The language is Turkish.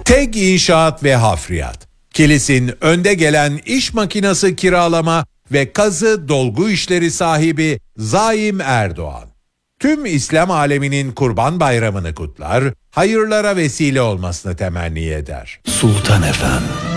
TEG İnşaat ve Hafriyat, Kilis'in önde gelen iş makinası kiralama ve kazı dolgu işleri sahibi Zaim Erdoğan. Tüm İslam aleminin Kurban Bayramı'nı kutlar, hayırlara vesile olmasını temenni eder. Sultan Efem.